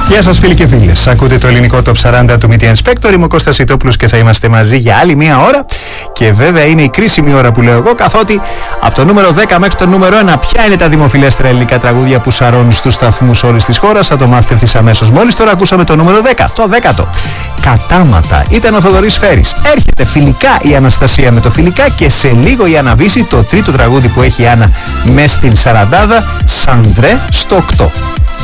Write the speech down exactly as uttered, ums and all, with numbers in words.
Γεια σας φίλοι και φίλες. Ακούτε το ελληνικό Top σαράντα του Media Inspector. Είμαι ο Κώστας Ιτόπουλος και θα είμαστε μαζί για άλλη μία ώρα. Και βέβαια είναι η κρίσιμη ώρα που λέω εγώ, καθότι από το νούμερο δέκα μέχρι το νούμερο ένα, ποια είναι τα δημοφιλέστερα ελληνικά τραγούδια που σαρώνουν στους σταθμούς όλης της χώρας. Θα το μάθετε ευθύς αμέσως. Μόλις τώρα ακούσαμε το νούμερο δέκα, το δέκατο. Κατάματα. Ήταν ο Θοδωρής Φέρης. Έρχεται φιλικά η Αναστασία με το φιλικά και σε λίγο η Άννα Βύση, το τρίτο τραγούδι που έχει η Άννα μες στην Σαραντάδα, Σαντρέ στο οκτώ.